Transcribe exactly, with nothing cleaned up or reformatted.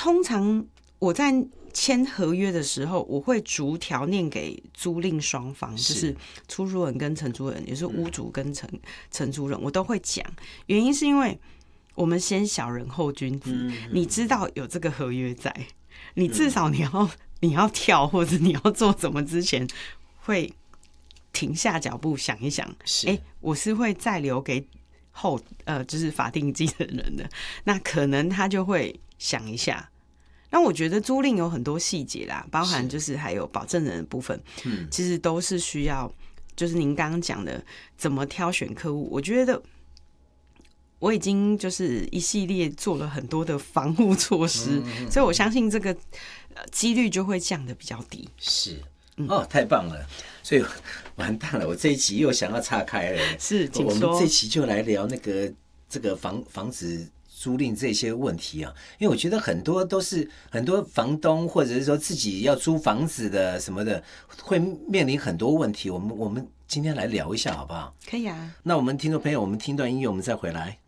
通常我在签合约的时候，我会逐条念给租赁双方，就是出租人跟承租人，也是屋主跟承承租人，我都会讲。原因是因为我们先小人后君子，你知道有这个合约在，你至少你要你要跳或者你要做什么之前，会停下脚步想一想，哎、欸，我是会再留给后呃，就是法定继承人的，那可能他就会想一下。那我觉得租赁有很多细节啦，包含就是还有保证人的部分，嗯，其实都是需要，就是您刚刚讲的怎么挑选客户。我觉得我已经就是一系列做了很多的防护措施，嗯、所以我相信这个几率就会降得比较低。 是哦，太棒了！所以完蛋了，我这一期又想要岔开了。 是，请说。 我们这一期就来聊那个这个房房子租赁这些问题啊，因为我觉得很多都是很多房东或者是说自己要租房子的什么的，会面临很多问题。我们我们今天来聊一下好不好？ 可以啊。 那我们听众朋友，我们听段音乐，我们再回来。